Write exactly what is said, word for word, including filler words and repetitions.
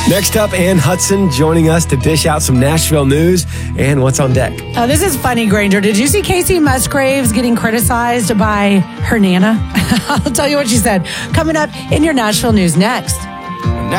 Next up, Ann Hudson joining us to dish out some Nashville news and what's on deck. Oh, this is funny, Granger. Did you see Casey Musgraves getting criticized by her Nana? I'll tell you what she said. Coming up in your Nashville news next.